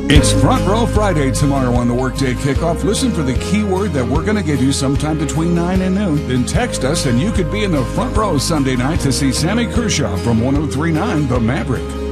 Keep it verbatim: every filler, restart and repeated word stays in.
It's Front Row Friday tomorrow on the Workday Kickoff. Listen for the keyword that we're going to give you sometime between nine and noon. Then text us and you could be in the front row Sunday night to see Sammy Kershaw from one oh three point nine The Maverick.